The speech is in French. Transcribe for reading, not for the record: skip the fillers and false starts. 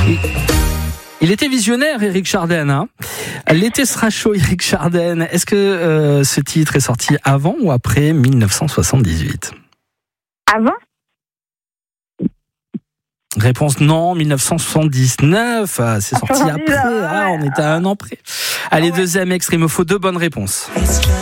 Il était visionnaire, Éric Chardin. Hein. L'été sera chaud, Éric Chardin. Est-ce que ce titre est sorti avant ou après 1978 ? Avant ? Réponse non, 1979. C'est sorti après. On était à un an près. Allez, deuxième extrait. Il me faut 2 bonnes réponses.